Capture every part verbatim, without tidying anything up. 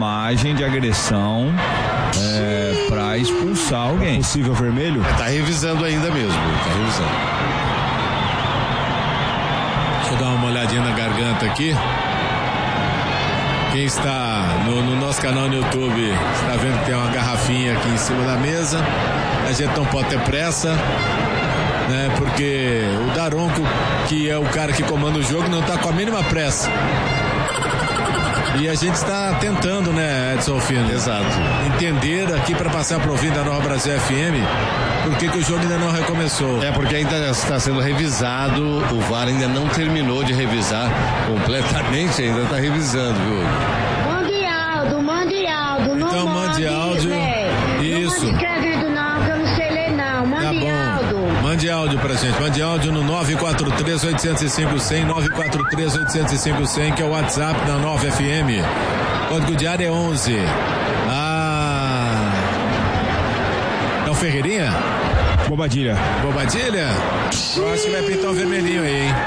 imagem de agressão é, para expulsar alguém. Possível vermelho? É, tá revisando ainda mesmo, tá revisando. Deixa eu dar uma olhadinha na garganta aqui. Quem está no, no nosso canal no YouTube está vendo que tem uma garrafinha aqui em cima da mesa. A gente não pode ter pressa, né? Porque o Daronco, que é o cara que comanda o jogo, não está com a mínima pressa. E a gente está tentando, né, Edson Alfino? Exato. Entender aqui para passar para o ouvinte da Nova Brasil F M por que que o jogo ainda não recomeçou. É porque ainda está sendo revisado, o V A R ainda não terminou de revisar completamente, ainda está revisando, viu? Mande áudio, mande áudio. Não então mande áudio. Isso. Não mande escrevido não, que eu não sei ler não. Mande tá bom. áudio. Mande áudio pra gente. Mande áudio no nove quatro três, oito zero cinco, zero zero, nove quatro três, oito zero cinco, zero zero, que é o WhatsApp da Nova F M. Código de área é onze. Ah. É o Ferreirinha? Bobadilha. Bobadilha? Eu acho que vai pintar um vermelhinho aí, hein?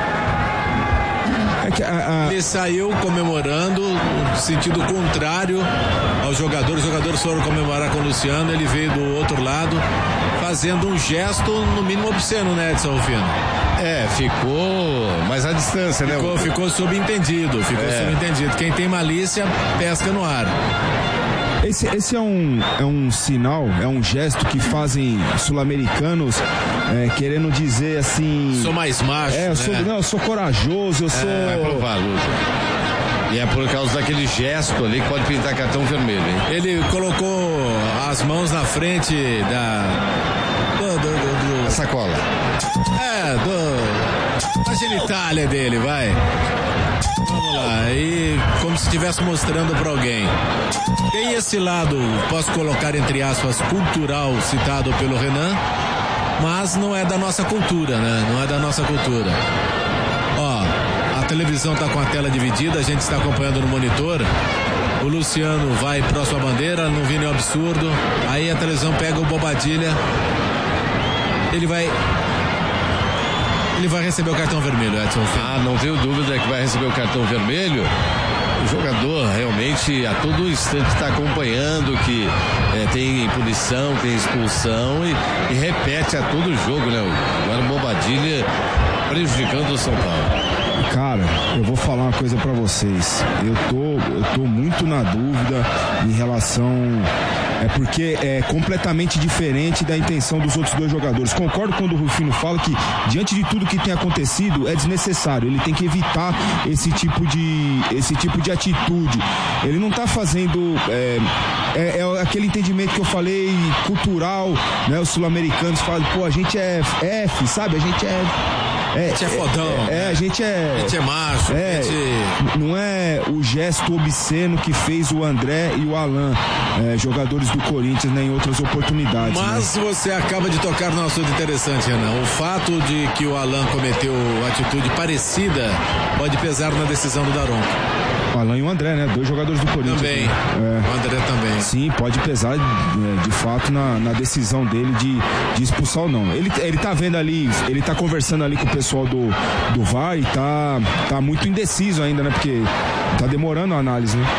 É que a, a... Ele saiu comemorando no sentido contrário aos jogadores. Os jogadores foram comemorar com o Luciano, ele veio do outro lado fazendo um gesto no mínimo obsceno, né, Edson Rufino? É, ficou mais à distância, né? Ficou, ficou subentendido, ficou é. subentendido. Quem tem malícia, pesca no ar. Esse, esse é, um, é um sinal, é um gesto que fazem sul-americanos é, querendo dizer assim... Sou mais macho, É, eu sou, né? não, eu sou corajoso, eu sou... É, vai provar, Lúcio. E é por causa daquele gesto ali que pode pintar cartão vermelho, hein? Ele colocou as mãos na frente da... Do, do, do, do... A sacola. É, do... da genitália dele, vai. Vamos lá, e como se estivesse mostrando para alguém. Tem esse lado, posso colocar entre aspas, cultural, citado pelo Renan, mas não é da nossa cultura, né? Não é da nossa cultura. Ó, a televisão tá com a tela dividida, a gente está acompanhando no monitor. O Luciano vai próximo à bandeira, não vi nenhum absurdo. Aí a televisão pega o Bobadilha. Ele vai... Ele vai receber o cartão vermelho, Edson. Ah, não tenho dúvida que vai receber o cartão vermelho. O jogador realmente a todo instante está acompanhando que é, tem punição, tem expulsão e, e repete a todo jogo, né? Agora o Bobadilha prejudicando o São Paulo. Cara, eu vou falar uma coisa pra vocês. Eu tô, eu tô muito na dúvida em relação... É porque é completamente diferente da intenção dos outros dois jogadores. Concordo quando o Rufino fala que, diante de tudo que tem acontecido, é desnecessário. Ele tem que evitar esse tipo de, esse tipo de atitude. Ele não tá fazendo... É, é, é aquele entendimento que eu falei, cultural, né? Os sul-americanos falam, pô, a gente é F, sabe? A gente é... É, a gente é fodão. É, é, a gente é... A gente é macho. É, a gente... Não é o gesto obsceno que fez o André e o Alan, é, jogadores do Corinthians, né, em outras oportunidades. Mas né? você acaba de tocar num assunto interessante, Renan. O fato de que o Alan cometeu atitude parecida pode pesar na decisão do Daronco. O Alan e o André, né? Dois jogadores do Corinthians. Também. Né? É. O André também. Sim, pode pesar, é, de fato, na, na decisão dele de, de expulsar ou não. Ele, ele tá vendo ali, ele tá conversando ali com o pessoal do, do V A R e tá, tá muito indeciso ainda, né? Porque tá demorando a análise, né?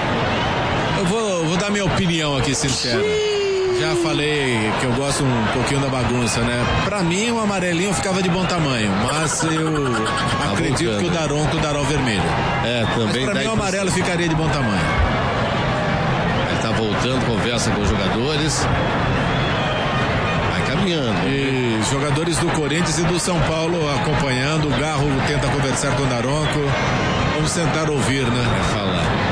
Eu vou, vou dar minha opinião aqui, sincera. Já falei que eu gosto um pouquinho da bagunça, né? Pra mim, o amarelinho ficava de bom tamanho, mas eu tá acredito voltando. Que o Daronco dará o vermelho. É, também. Mas pra mim, o amarelo ficaria de bom tamanho. Ele tá voltando, conversa com os jogadores. Vai caminhando. E jogadores do Corinthians e do São Paulo acompanhando. O Garro tenta conversar com o Daronco. Vamos tentar ouvir, né? Vai falar.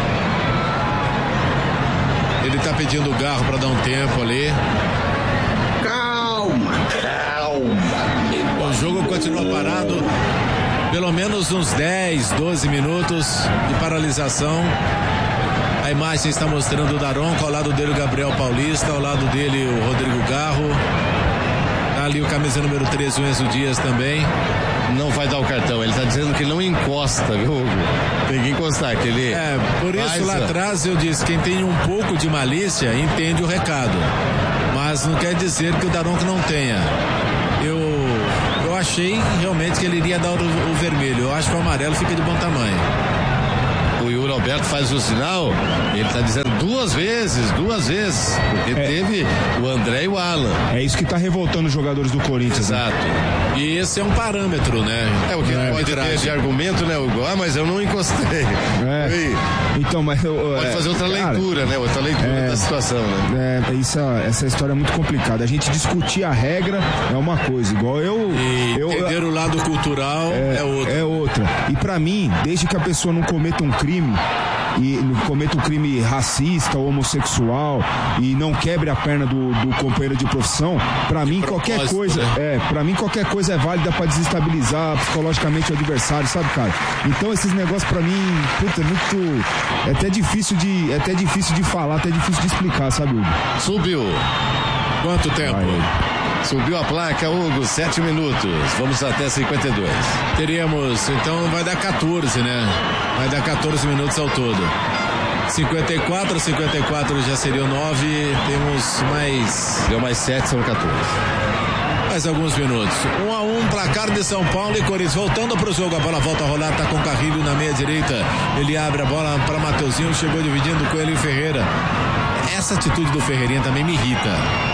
Ele tá pedindo o Garro para dar um tempo ali. Calma, calma. O jogo continua parado. Pelo menos uns dez, doze minutos de paralisação. A imagem está mostrando o Daronco, ao lado dele o Gabriel Paulista, ao lado dele o Rodrigo Garro. Tá ali o camisa número treze, o Enzo Dias também. Não vai dar o cartão, ele tá dizendo que não encosta, viu? Tem que encostar, que ele... É, por isso lá atrás eu disse, quem tem um pouco de malícia entende o recado. Mas não quer dizer que o Daronco não tenha. Eu, eu achei realmente que ele iria dar o, o vermelho. Eu acho que o amarelo fica de bom tamanho. O Yuri Roberto faz o sinal, ele tá dizendo duas vezes, duas vezes, porque é. teve o André e o Alan. É isso que tá revoltando os jogadores do Corinthians. Exato. Né? E esse é um parâmetro, né? É o que é, pode ter de argumento, né, Hugo? Ah, mas eu não encostei. É. E... Então, mas eu, pode é, fazer outra cara, leitura, né? Outra leitura é, da situação, né? É, isso, essa história é muito complicada. A gente discutir a regra é uma coisa, igual eu. E eu entender o lado cultural é, é outra. É outra. E pra mim, desde que a pessoa não cometa um crime, e não cometa um crime racista ou homossexual e não quebre a perna do, do companheiro de profissão, pra mim qualquer coisa, né? é, pra mim qualquer coisa é válida pra desestabilizar psicologicamente o adversário, sabe, cara? Então esses negócios pra mim, puta, é muito, é até difícil de, é até difícil de falar, até difícil de explicar, sabe, Hugo? Subiu. Quanto tempo? Vai. Subiu a placa, Hugo, sete minutos. Vamos até cinquenta e dois. Teríamos, então vai dar quatorze, né? Vai dar quatorze minutos ao todo. cinquenta e quatro, cinquenta e quatro já seriam nove. Temos mais. Deu mais sete, são quatorze. Mais alguns minutos. Um a um, placar de São Paulo e Corinthians. Voltando para o jogo, a bola volta a rolar, tá com o Carrilho na meia direita. Ele abre a bola para Mateuzinho, chegou dividindo com ele e Ferreira. Essa atitude do Ferreirinha também me irrita.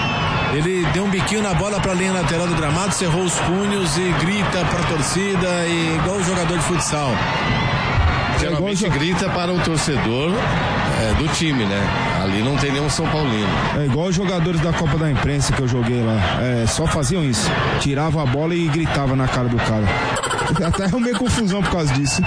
Ele deu um biquinho na bola para a linha lateral do gramado, cerrou os punhos e grita para a torcida, e igual o jogador de futsal. Geralmente é grita para o torcedor é, do time, né? Ali não tem nenhum São Paulino. É igual os jogadores da Copa da Imprensa que eu joguei lá. É, só faziam isso. Tirava a bola e gritava na cara do cara. Até arrumei confusão por causa disso.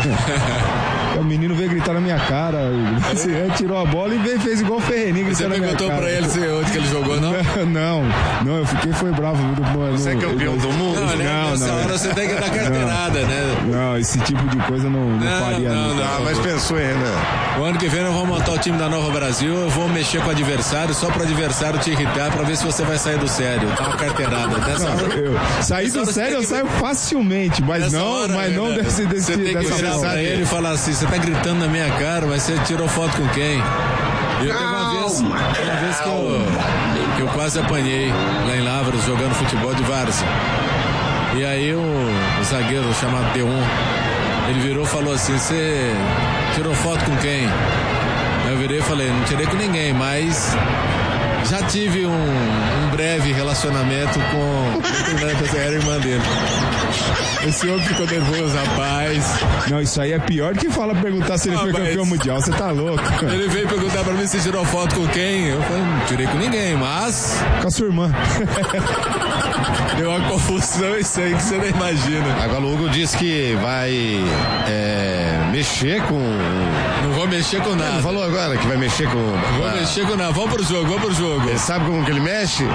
O menino veio gritar na minha cara, é, tirou a bola e veio, fez igual o Ferreirinha. Você perguntou pra ele se, onde que ele jogou, não? Não, não, eu fiquei, foi bravo. No, você é campeão do mundo? Não, né? Não, Nessa não. hora você tem que dar carteirada, não, né? Não, esse tipo de coisa não, não, não faria. Não, não, ah, mas pensou, hein, Renan? O ano que vem eu vou montar o time da Nova Brasil, eu vou mexer com o adversário, só pro adversário te irritar, pra ver se você vai sair do sério. Dá uma carteirada. Dessa não, hora, eu, sair do sério eu que... saio facilmente, mas não, hora, mas não né? desse, desse Você tem que virar pra ele e falar assim, você tá gritando na minha cara, mas você tirou foto com quem? Eu teve uma vez, uma vez que, eu, que eu quase apanhei lá em Lavras jogando futebol de várzea. E aí o, o zagueiro chamado D um, ele virou e falou assim, você tirou foto com quem? Aí eu virei e falei, não tirei com ninguém, mas já tive um, um breve relacionamento com a irmã dele. Esse homem ficou nervoso, rapaz. Não, isso aí é pior que fala perguntar se ele ah, foi campeão mundial. Você tá louco. Ele veio perguntar pra mim se tirou foto com quem. Eu falei, não tirei com ninguém, mas... Com a sua irmã. Deu uma confusão, isso aí que você não imagina. Agora o Hugo disse que vai é, mexer com... Não vou mexer com nada. Ele falou agora que vai mexer com... Não vou ah. mexer com nada. Vamos pro jogo, vamos pro jogo. Ele sabe como que ele mexe?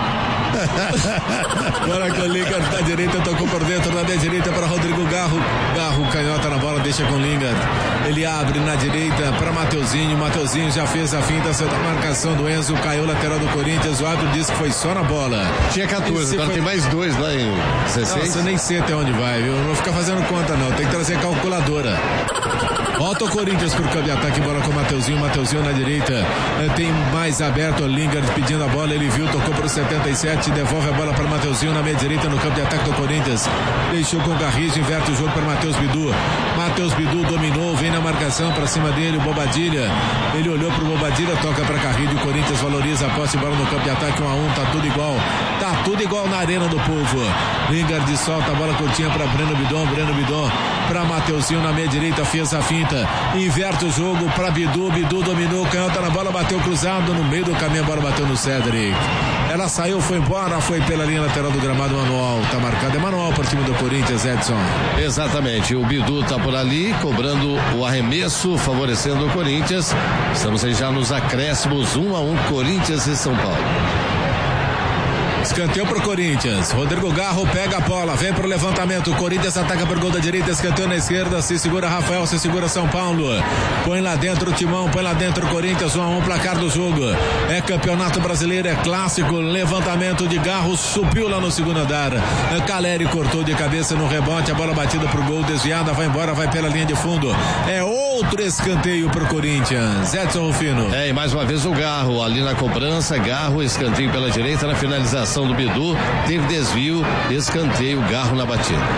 Agora com o Lingard da direita, tocou por dentro, na direita para Rodrigo Garro. Garro, canhota na bola, deixa com o Lingard. Ele abre na direita para Mateuzinho. Mateuzinho já fez a finta, saiu da marcação do Enzo, caiu lateral do Corinthians. O árbitro disse que foi só na bola. Tinha quatorze, agora foi... tem mais dois lá em dezesseis. Nossa, eu nem sei até onde vai, viu? Não vou ficar fazendo conta, não. Tem que trazer calculadora. Volta o Corinthians pro campo de ataque, bola com o Mateuzinho, Mateuzinho na direita, tem mais aberto o Lingard pedindo a bola, ele viu, tocou pro setenta e sete, devolve a bola para Mateuzinho na meia direita no campo de ataque do Corinthians, deixou com o Garrido, inverte o jogo para Matheus Bidu, Matheus Bidu dominou, vem na marcação para cima dele, o Bobadilha, ele olhou pro Bobadilha, toca para Garrido, o Corinthians valoriza a posse de bola no campo de ataque, um a um, tá tudo igual, tá tudo igual na arena do povo. Lingard solta a bola curtinha para Breno Bidon, Breno Bidon para Mateuzinho na meia direita, fez a finta, inverte o jogo para Bidu, Bidu dominou, canhota na bola, bateu cruzado, no meio do caminho a bola bateu no Cedric. Ela saiu, foi embora, foi pela linha lateral do gramado, manual, tá marcado, é manual para o time do Corinthians, Edson. Exatamente, o Bidu tá por ali, cobrando o arremesso, favorecendo o Corinthians. Estamos aí já nos acréscimos, um a um, Corinthians e São Paulo. Escanteio pro Corinthians, Rodrigo Garro pega a bola, vem pro levantamento, o Corinthians ataca por gol da direita, escanteio na esquerda, se segura Rafael, se segura São Paulo, põe lá dentro o Timão, põe lá dentro o Corinthians, um a um, placar do jogo, é campeonato brasileiro, é clássico, levantamento de Garro, subiu lá no segundo andar, Caleri cortou de cabeça no rebote, a bola batida pro gol, desviada, vai embora, vai pela linha de fundo, é outro escanteio pro Corinthians, Edson Rufino. É, e mais uma vez o Garro ali na cobrança, Garro, escanteio pela direita, na finalização do Bidu, teve desvio, escanteio, Garro na batida.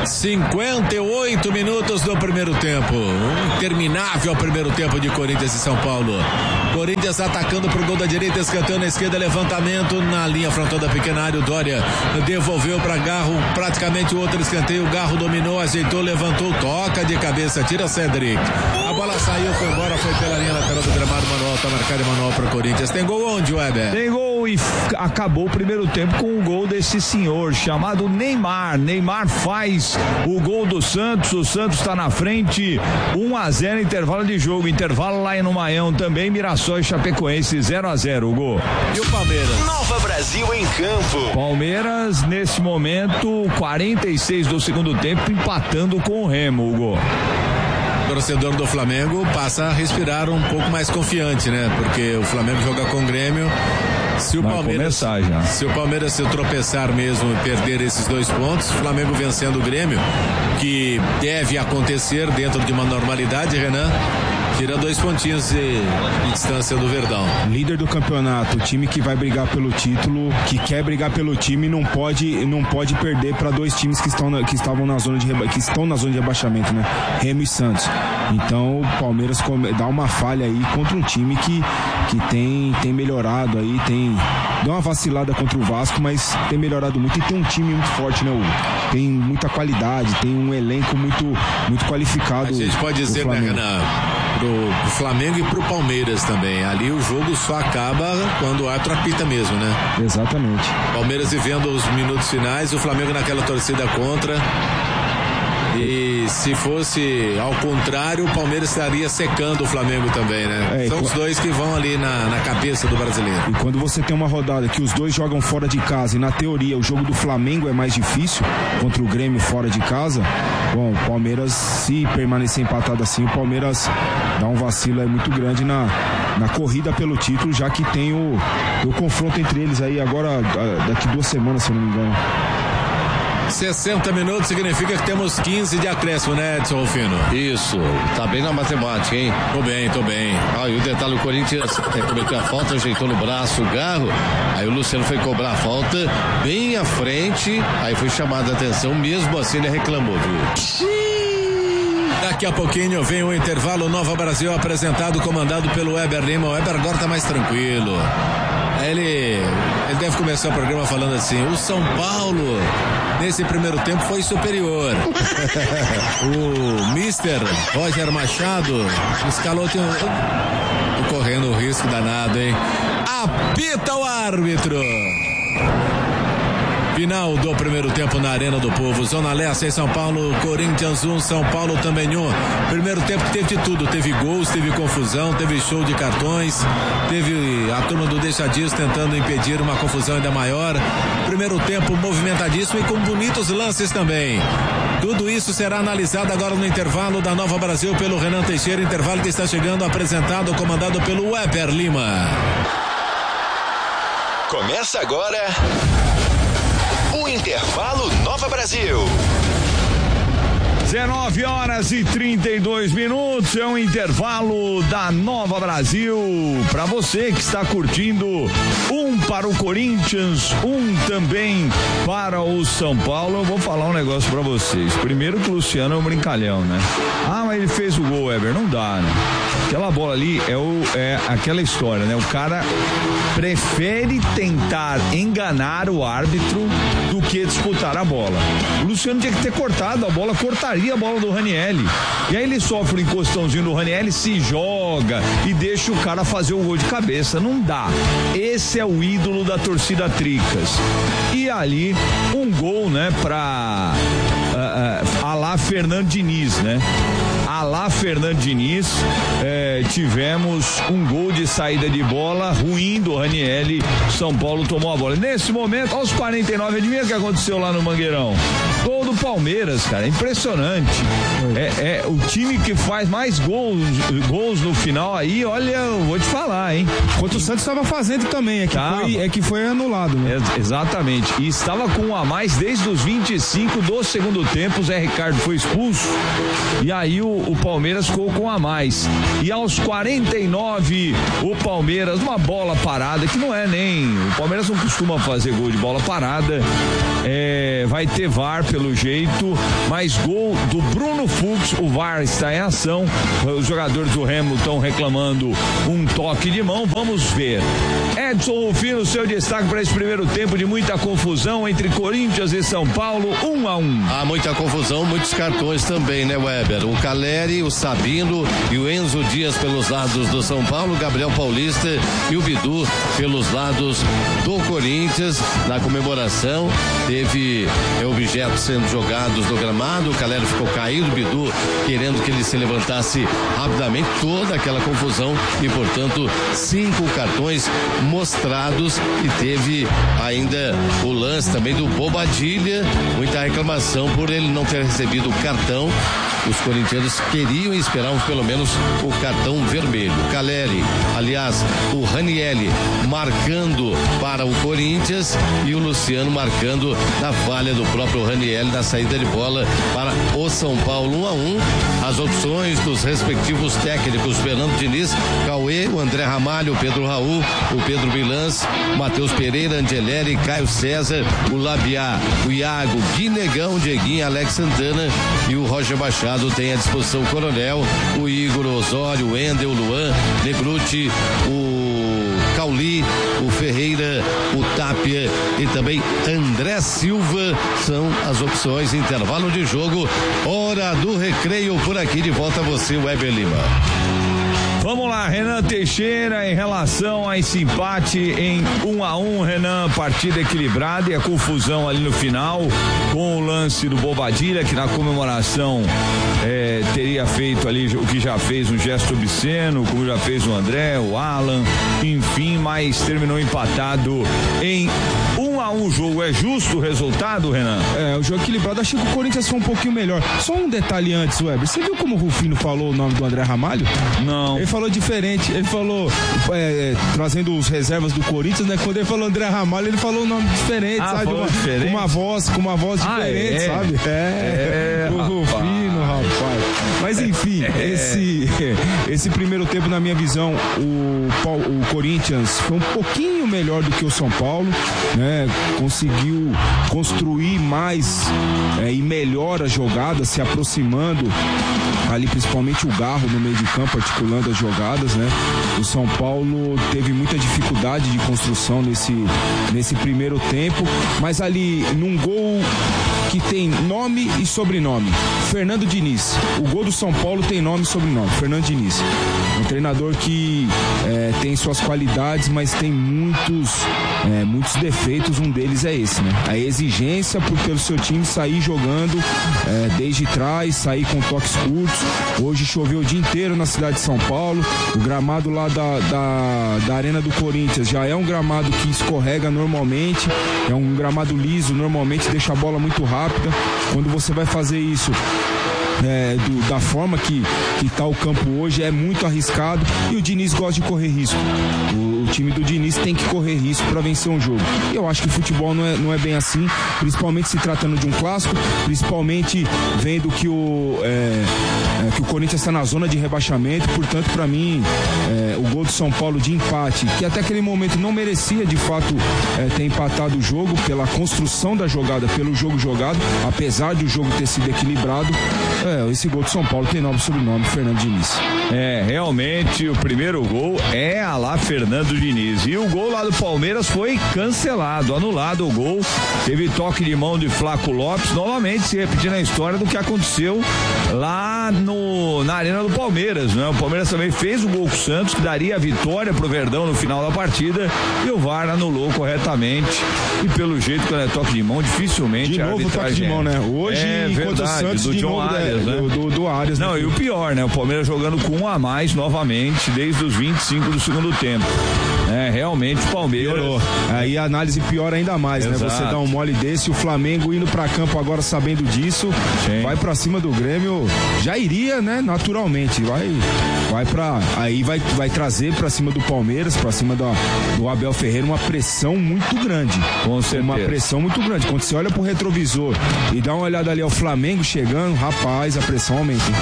cinquenta e oito minutos do primeiro tempo. Um interminável primeiro tempo de Corinthians e São Paulo. Corinthians atacando pro gol da direita, escanteio na esquerda, levantamento na linha frontal da pequena área. O Dória devolveu para Garro, praticamente o outro escanteio. O Garro dominou, ajeitou, levantou, toca de cabeça, tira Cedric. A bola saiu, foi embora, foi pela linha lateral do gramado. Manuel tá marcado e Manuel para Corinthians. Tem gol onde, Weber? Tem gol e f- acabou o primeiro tempo com o gol desse senhor chamado Neymar. Neymar faz o gol do Santos. O Santos está na frente, um a zero, intervalo de jogo. Intervalo lá no Maião também. Mirassol e Chapecoense zero a zero o gol. E o Palmeiras? Nova Brasil em campo. Palmeiras nesse momento quarenta e seis do segundo tempo, empatando com o Remo, o gol. O torcedor do Flamengo passa a respirar um pouco mais confiante, né? Porque o Flamengo joga com o Grêmio. Se o Vai Palmeiras, começar já. se o Palmeiras se tropeçar mesmo e perder esses dois pontos, o Flamengo vencendo o Grêmio, que deve acontecer dentro de uma normalidade, Renan, tira dois pontinhos de, de distância do Verdão. Líder do campeonato, o time que vai brigar pelo título, que quer brigar pelo time, não pode, não pode perder para dois times que estão na, que estavam na zona de reba, que estão na zona de rebaixamento, né? Remo e Santos. Então o Palmeiras come, dá uma falha aí contra um time que, que tem, tem melhorado aí, tem deu uma vacilada contra o Vasco, mas tem melhorado muito e tem um time muito forte, né, Hugo? Tem muita qualidade, tem um elenco muito, muito qualificado. A gente pode dizer, né, Renan, pro, pro Flamengo e pro Palmeiras também. Ali o jogo só acaba quando o árbitro apita mesmo, né? Exatamente. Palmeiras vivendo os minutos finais, o Flamengo naquela torcida contra. E se fosse ao contrário, o Palmeiras estaria secando o Flamengo também, né? É, São os dois que vão ali na, na cabeça do brasileiro. E quando você tem uma rodada que os dois jogam fora de casa e na teoria o jogo do Flamengo é mais difícil contra o Grêmio fora de casa, bom, o Palmeiras, se permanecer empatado assim, o Palmeiras dá um vacilo aí muito grande na, na corrida pelo título, já que tem o, o confronto entre eles aí agora, daqui duas semanas, se eu não me engano. sessenta minutos significa que temos quinze de acréscimo, né, Edson Rufino? Isso, tá bem na matemática, hein? Tô bem, tô bem. Ah, e o detalhe, o Corinthians é, cometeu a falta, ajeitou no braço o Garro, aí o Luciano foi cobrar a falta bem à frente, aí foi chamada a atenção, mesmo assim ele reclamou, viu? Daqui a pouquinho vem o intervalo Nova Brasil apresentado, comandado pelo Weber Lima. O Weber agora tá mais tranquilo. Ele, ele deve começar o programa falando assim: o São Paulo nesse primeiro tempo foi superior. O mister Roger Machado escalou, tem um, tô correndo o risco danado, hein? Apita o árbitro. Final do primeiro tempo na Arena do Povo, Zona Leste em São Paulo, Corinthians um, São Paulo também um. Primeiro tempo teve de tudo, teve gols, teve confusão, teve show de cartões, teve a turma do Deixa Dias tentando impedir uma confusão ainda maior. Primeiro tempo movimentadíssimo e com bonitos lances também. Tudo isso será analisado agora no intervalo da Nova Brasil pelo Renan Teixeira, intervalo que está chegando, apresentado, comandado pelo Weber Lima. Começa agora o Intervalo Nova Brasil. dezenove horas e trinta e dois minutos, é um intervalo da Nova Brasil. Para você que está curtindo, um para o Corinthians, um também para o São Paulo. Eu vou falar um negócio para vocês. Primeiro que o Luciano é um brincalhão, né? Ah, mas ele fez o gol, Weber. Não dá, né? Aquela bola ali é, o, é aquela história, né? O cara prefere tentar enganar o árbitro do que disputar a bola. O Luciano tinha que ter cortado a bola, cortaria a bola do Ranieri. E aí ele sofre o encostãozinho do Ranieri, se joga e deixa o cara fazer o gol de cabeça. Não dá. Esse é o ídolo da torcida Tricas. E ali, um gol, né, pra uh, uh, Alá Fernando Diniz, né? Alá Fernando Diniz, eh, tivemos um gol de saída de bola ruim do Ranieri. São Paulo tomou a bola. Nesse momento, aos quarenta e nove, adivinha o que aconteceu lá no Mangueirão? Gol do Palmeiras, cara, impressionante. É, é o time que faz mais gols, gols no final aí, olha, eu vou te falar, hein? Enquanto o Santos estava fazendo também, é que, foi, é que foi anulado, né? É, exatamente, e estava com um a mais desde os vinte e cinco do segundo tempo. O Zé Ricardo foi expulso, e aí o, o o Palmeiras ficou com a mais. E aos quarenta e nove, o Palmeiras, uma bola parada, que não é nem... O Palmeiras não costuma fazer gol de bola parada. É, vai ter V A R pelo jeito, mas gol do Bruno Fux, o V A R está em ação. Os jogadores do Remo estão reclamando um toque de mão. Vamos ver. Edson Rufino, seu destaque para esse primeiro tempo de muita confusão entre Corinthians e São Paulo, um a um. Há muita confusão, muitos cartões também, né, Weber? O Caleri, o Sabino e o Enzo Dias pelos lados do São Paulo, Gabriel Paulista e o Bidu pelos lados do Corinthians. Na comemoração teve objetos sendo jogados no gramado, o Caleri ficou caído, o Bidu querendo que ele se levantasse rapidamente, toda aquela confusão e, portanto, cinco cartões mostrados. E teve ainda o lance também do Bobadilha, muita reclamação por ele não ter recebido o cartão. Os corintianos queriam e esperavam pelo menos o cartão vermelho. Caleri, aliás, o Ranielli marcando para o Corinthians e o Luciano marcando na falha do próprio Ranielli na saída de bola para o São Paulo. Um a um. As opções dos respectivos técnicos: Fernando Diniz, Cauê, o André Ramalho, o Pedro Raul, o Pedro Milans, Matheus Pereira, Angeleri, Caio César, o Labiá, o Iago, Guinegão, Dieguinho, Alex Santana e o Roger Machado. Tem à disposição o Coronel, o Igor Osório, o Wendel, o Luan, Negruti, o Cauli, o Ferreira, o Tapia e também André Silva. São as opções. Intervalo de jogo, hora do recreio. Por aqui de volta a você, Weber Lima. Vamos lá, Renan Teixeira, em relação a esse empate em um a um, Renan, partida equilibrada e a confusão ali no final, com o lance do Bobadilha, que na comemoração é, teria feito ali o que já fez, um gesto obsceno, como já fez o André, o Alan, enfim, mas terminou empatado em um a um o jogo. É justo o resultado, Renan? É, o jogo equilibrado. Achei que o Corinthians foi um pouquinho melhor. Só um detalhe antes, Weber, você viu como o Rufino falou o nome do André Ramalho? Não. Ele falou diferente, ele falou é, trazendo os reservas do Corinthians, né? Quando ele falou André Ramalho, ele falou um nome diferente, ah, sabe? Uma, diferente? Com uma voz, com uma voz ah, diferente, é? sabe? É, é o Rufino, rapaz. Mas enfim, é. esse, esse primeiro tempo, na minha visão, o, o Corinthians foi um pouquinho melhor do que o São Paulo, né? Conseguiu construir mais é, e melhor a jogada, se aproximando ali, principalmente o Garro no meio de campo, articulando as jogadas, né? O São Paulo teve muita dificuldade de construção nesse, nesse primeiro tempo, mas ali num gol que tem nome e sobrenome, Fernando Diniz. O gol do São Paulo tem nome e sobrenome, Fernando Diniz. Um treinador que é, tem suas qualidades, mas tem muitos, é, muitos defeitos. Um deles é esse, né? A exigência por pelo seu time sair jogando é, desde trás, sair com toques curtos. Hoje choveu o dia inteiro na cidade de São Paulo. O gramado lá da, da, da Arena do Corinthians já é um gramado que escorrega normalmente, é um gramado liso, normalmente deixa a bola muito rápida. Quando você vai fazer isso É, do, da forma que que tá o campo hoje, é muito arriscado, e o Diniz gosta de correr risco. O, o time do Diniz tem que correr risco para vencer um jogo. E eu acho que o futebol não é, não é bem assim, principalmente se tratando de um clássico, principalmente vendo que o é, é, que o Corinthians está na zona de rebaixamento. Portanto, para mim, é, o gol do São Paulo de empate, que até aquele momento não merecia de fato é, ter empatado o jogo pela construção da jogada, pelo jogo jogado, apesar do jogo ter sido equilibrado. É, esse gol do São Paulo tem nome e sobrenome, Fernando Diniz. É, realmente o primeiro gol é a lá Fernando Diniz. E o gol lá do Palmeiras foi cancelado, anulado o gol. Teve toque de mão de Flaco Lopes, novamente se repetindo a história do que aconteceu lá no, na Arena do Palmeiras, né? O Palmeiras também fez o gol com o Santos, que daria a vitória pro Verdão no final da partida, e o V A R anulou corretamente. E pelo jeito, quando é toque de mão, dificilmente de a novo toque de mão, né? Hoje, é, enquanto verdade, o Santos do de John novo, Arias, né? do, do, do Arias. Não, né? E o pior, né? O Palmeiras jogando com um a mais novamente, desde os vinte e cinco do segundo tempo. É, realmente o Palmeiras... Piorou. Aí a análise piora ainda mais, Exato. né? Você dá um mole desse, o Flamengo indo pra campo agora sabendo disso, Sim. vai pra cima do Grêmio, já iria, né? Naturalmente, vai, vai pra... Aí vai, vai trazer pra cima do Palmeiras, pra cima do, do Abel Ferreira, uma pressão muito grande. Com certeza. Uma pressão muito grande. Quando você olha pro retrovisor e dá uma olhada ali ao Flamengo chegando, rapaz, a pressão aumenta.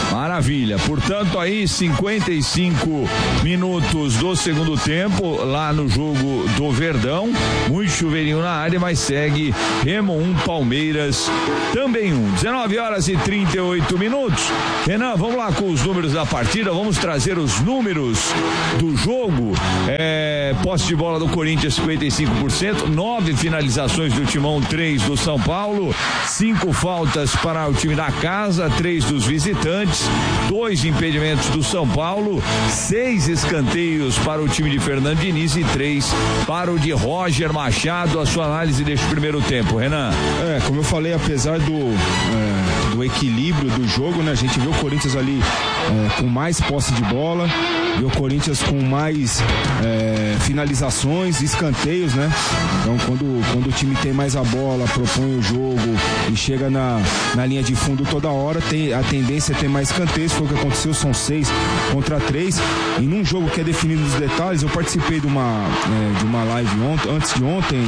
Maravilha. Portanto, aí cinquenta e cinco minutos do segundo tempo, lá no jogo do Verdão. Muito chuveirinho na área, mas segue Remo um, Palmeiras também um. dezenove horas e trinta e oito minutos. Renan, vamos lá com os números da partida. Vamos trazer os números do jogo. É, posse de bola do Corinthians, cinquenta e cinco por cento. Nove finalizações do Timão, três do São Paulo. Cinco faltas para o time da casa, três dos visitantes. Dois impedimentos do São Paulo. Seis escanteios para o time de Fernando Diniz e três para o de Roger Machado. A sua análise deste primeiro tempo, Renan. É, como eu falei, apesar do, é, do equilíbrio do jogo, né? A gente vê o Corinthians ali é, com mais posse de bola, vê o Corinthians com mais é, finalizações, escanteios, né? Então, quando, quando o time tem mais a bola, propõe o jogo e chega na, na linha de fundo toda hora, tem, a tendência é ter mais escanteios. Foi o que aconteceu, são seis contra três. E num jogo que é definido nos detalhes, eu participei de uma, é, de uma live ontem, antes de ontem,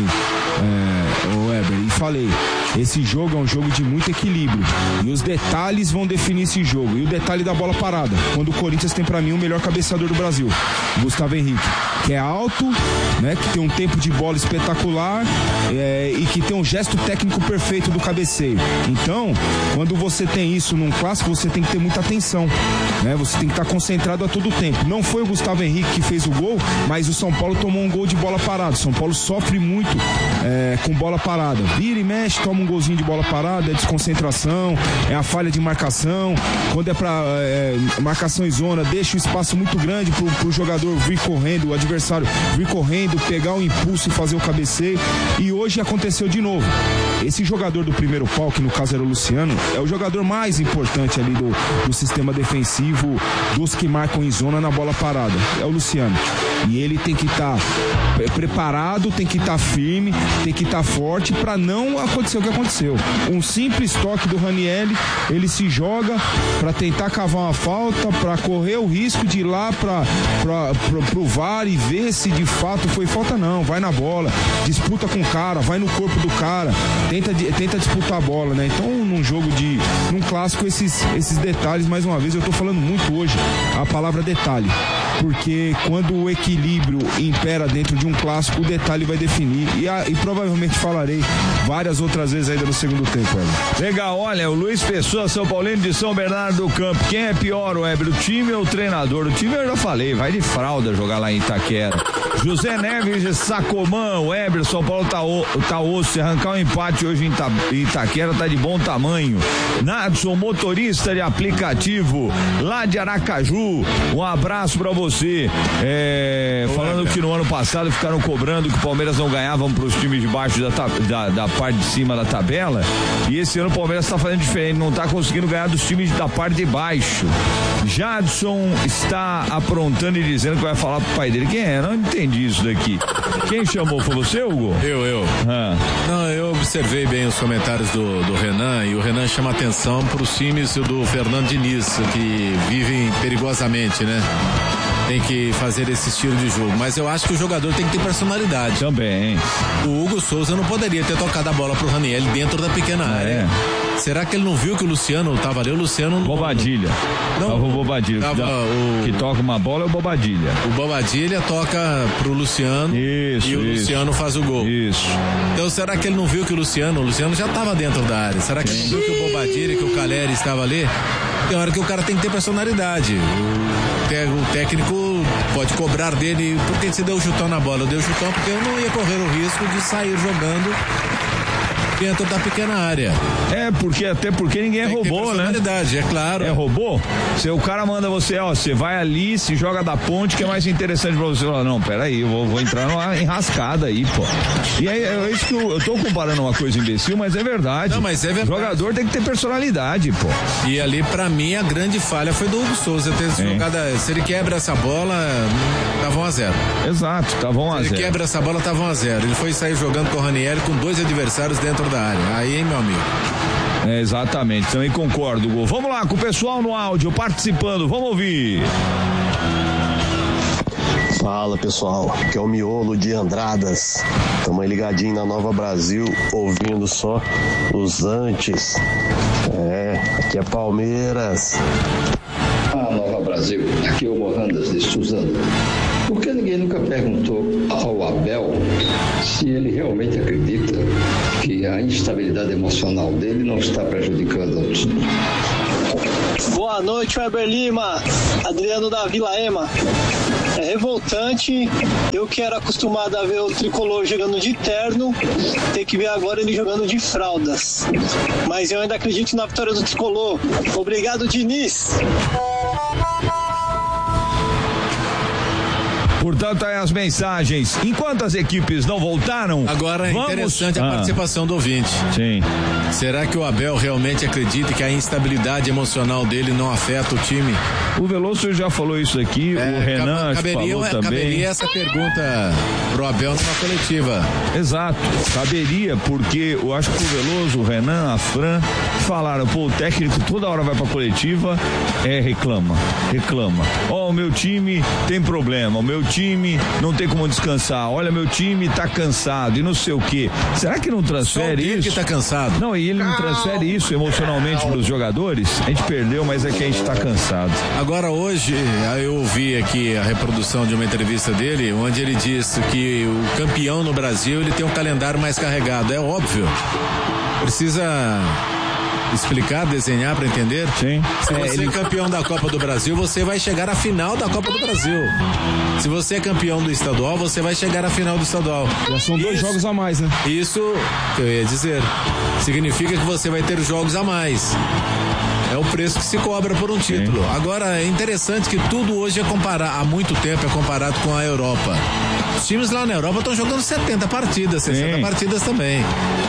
é, o Weber, e falei, esse jogo é um jogo de muito equilíbrio e os detalhes vão definir esse jogo. E o detalhe da bola parada, quando o Corinthians tem pra mim o melhor cabeceador do Brasil, Gustavo Henrique, que é alto, né, que tem um tempo de bola espetacular, é, e que tem um gesto técnico perfeito do cabeceio. Então, quando você tem isso num clássico, você tem que ter muita atenção, né? Você tem que estar concentrado a todo tempo. Não foi o Gustavo Henrique que fez o gol, mas o São Paulo tomou um gol de bola parada. O São Paulo sofre muito é, com bola parada. Vira e mexe, toma um golzinho de bola parada, é desconcentração, é a falha de marcação. Quando é pra é, marcação em zona, deixa um espaço muito grande pro, pro jogador vir correndo, o adversário vir correndo, pegar o impulso e fazer o cabeceio. E hoje aconteceu de novo. Esse jogador do primeiro pau, que no caso era o Luciano, é o jogador mais importante ali do, do sistema defensivo, dos que marcam em zona na bola parada. É o Luciano. E ele tem que estar tá preparado, tem que estar tá firme, tem que estar tá forte para não acontecer o que aconteceu. Um simples toque do Raniel, ele se joga para tentar cavar uma falta, para correr o risco de ir lá para pro V A R e ver se de fato foi falta. Não, vai na bola, disputa com o cara, vai no corpo do cara, tenta, tenta disputar a bola, né? Então, num jogo de, num clássico, esses, esses detalhes, mais uma vez, eu tô falando muito hoje a palavra detalhe, porque quando o equilíbrio impera dentro de um clássico, o detalhe vai definir, e, a, e provavelmente falarei várias outras vezes ainda no segundo tempo, Weber. Legal, olha, o Luiz Pessoa, São Paulino de São Bernardo do Campo. Quem é pior, Weber, o time ou o treinador? O time eu já falei, vai de fralda jogar lá em Itaquera. José Neves de Sacomã, Weber, São Paulo tá, o, tá osso, se arrancar um empate hoje em Ita, Itaquera tá de bom tamanho. Nadson, motorista de aplicativo lá de Aracaju, um abraço pra você. É, falando que no ano passado ficaram cobrando que o Palmeiras não ganhava para os times de baixo da, da, da parte de cima da tabela, e esse ano o Palmeiras está fazendo diferente, não está conseguindo ganhar dos times da parte de baixo. Jadson está aprontando e dizendo que vai falar pro pai dele. Quem é? Não entendi isso daqui. Quem chamou? Foi você, Hugo? Eu, eu. Ah. Não, eu observei bem os comentários do, do Renan, e o Renan chama atenção para os times do Fernando Diniz, que vivem perigosamente, né? Tem que fazer esse estilo de jogo, mas eu acho que o jogador tem que ter personalidade. Também. O Hugo Souza não poderia ter tocado a bola pro Raniel dentro da pequena área. É. Será que ele não viu que o Luciano tava ali? O Luciano... Bobadilha. Não, tava o Bobadilha. Tava que, dá, o... que toca uma bola é o Bobadilha. O Bobadilha toca pro Luciano. Isso, e o isso. Luciano faz o gol. Isso. Então será que ele não viu que o Luciano... O Luciano já tava dentro da área. Será que ele não viu que o Bobadilha, que o Caleri estava ali? Tem hora que o cara tem que ter personalidade. O, o técnico pode cobrar dele, por que você deu o chutão na bola? Eu dei o chutão porque eu não ia correr o risco de sair jogando dentro da pequena área. É, porque até porque ninguém é robô, né? É claro. É robô? Se o cara manda você, ó, você vai ali, se joga da ponte, que é mais interessante pra você. Falar, não, peraí, eu vou, vou entrar numa enrascada aí, pô. E aí, é isso que eu, eu tô comparando uma coisa imbecil, mas é verdade. Não, mas é verdade. O jogador tem que ter personalidade, pô. E ali, pra mim, a grande falha foi do Hugo Souza ter jogado. Se ele quebra essa bola, tava um a zero. Exato, tava um a zero. Se ele quebra essa bola, tava um a zero. Ele foi sair jogando com o Raniel com dois adversários dentro da área. Aí, hein, meu amigo? É, exatamente, também concordo, Gol. Vamos lá com o pessoal no áudio participando, vamos ouvir. Fala, pessoal, aqui é o Miolo de Andradas. Tamo aí ligadinho na Nova Brasil, ouvindo só os antes. É, Aqui é Palmeiras. Ah, Nova Brasil, aqui é o Morandas de Suzano. Por que ninguém nunca perguntou ao Abel se ele realmente acredita que a instabilidade emocional dele não está prejudicando o time? Boa noite, Weber Lima, Adriano da Vila Ema. É revoltante, eu que era acostumado a ver o Tricolor jogando de terno, ter que ver agora ele jogando de fraldas. Mas eu ainda acredito na vitória do Tricolor. Obrigado, Diniz. Portanto, aí as mensagens. Enquanto as equipes não voltaram... Agora é vamos... interessante a ah. participação do ouvinte. Sim. Será que o Abel realmente acredita que a instabilidade emocional dele não afeta o time? O Veloso já falou isso aqui, é, o Renan caberia, falou também. Caberia essa pergunta pro Abel numa coletiva. Exato, caberia, porque eu acho que o Veloso, o Renan, a Fran, falaram, pô, o técnico toda hora vai pra coletiva, é, reclama, reclama. Ó, oh, o meu time tem problema, o meu time não tem como descansar, olha, meu time tá cansado e não sei o quê. Será que não transfere Só isso? que tá cansado. Não, e ele não transfere isso emocionalmente pros jogadores? A gente perdeu, mas é que a gente tá cansado. Agora hoje, eu ouvi aqui a reprodução de uma entrevista dele, onde ele disse que o campeão no Brasil, ele tem um calendário mais carregado. É óbvio. Precisa explicar, desenhar para entender? Sim. Se é, você ele... é campeão da Copa do Brasil, você vai chegar à final da Copa do Brasil. Se você é campeão do estadual, você vai chegar à final do estadual. Já são dois isso, jogos a mais, né? Isso que eu ia dizer. Significa que você vai ter jogos a mais. É o preço que se cobra por um título. Sim. Agora, é interessante que tudo hoje é comparado, há muito tempo é comparado com a Europa. Os times lá na Europa estão jogando setenta partidas, sessenta Sim. partidas também.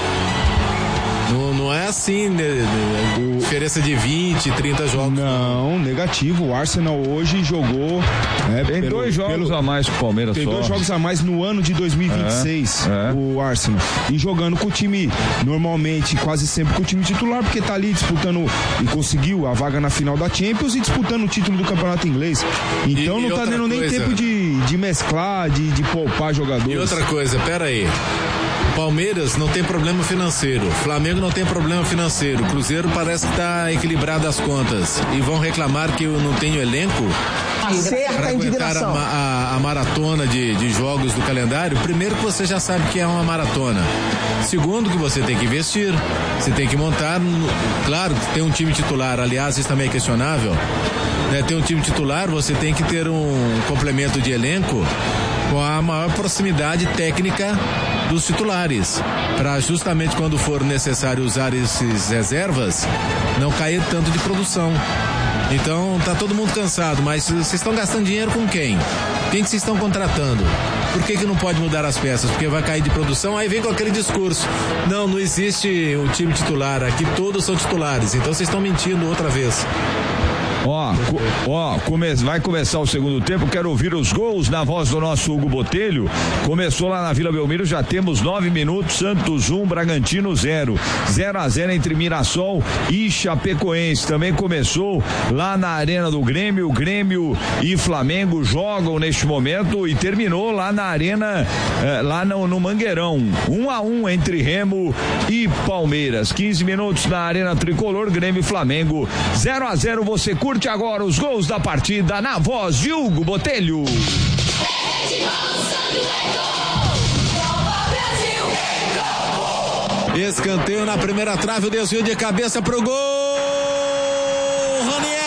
Não, não é assim, né, né, diferença de vinte, trinta jogos. Não, negativo. O Arsenal hoje jogou. É, tem pelo, dois jogos pelo, a mais que o Palmeiras Tem só. dois jogos a mais no ano de dois mil e vinte e seis, é, é. o Arsenal. E jogando com o time, normalmente, quase sempre com o time titular, porque tá ali disputando e conseguiu a vaga na final da Champions e disputando o título do Campeonato Inglês. Então e, não e tá dando nem coisa. tempo de, de mesclar, de, de poupar jogadores. E outra coisa, pera aí. Palmeiras não tem problema financeiro, Flamengo não tem problema financeiro, Cruzeiro parece que está equilibrado as contas e vão reclamar que eu não tenho elenco para aguentar a, a, a maratona de, de jogos do calendário. Primeiro que você já sabe que é uma maratona, segundo que você tem que investir, você tem que montar, claro que tem um time titular, aliás isso também é questionável, né? Tem um time titular, você tem que ter um complemento de elenco com a maior proximidade técnica dos titulares, para justamente quando for necessário usar esses reservas, não cair tanto de produção. Então tá todo mundo cansado, mas vocês estão gastando dinheiro com quem? Quem que vocês estão contratando? Por que que não pode mudar as peças? Porque vai cair de produção, aí vem com aquele discurso. Não, não existe um time titular, aqui todos são titulares, então vocês estão mentindo outra vez. Ó, ó, come, vai começar o segundo tempo, quero ouvir os gols na voz do nosso Hugo Botelho. Começou lá na Vila Belmiro, já temos nove minutos, Santos um, Bragantino zero. zero a zero entre Mirassol e Chapecoense. Também começou lá na Arena do Grêmio, Grêmio e Flamengo jogam neste momento e terminou lá na Arena, eh, lá no, no Mangueirão. um a um entre Remo e Palmeiras. quinze minutos na Arena Tricolor, Grêmio e Flamengo. zero a zero, você curte Curte agora os gols da partida na voz de Hugo Botelho. Escanteio na primeira trave, o desvio de cabeça pro gol. Raniel!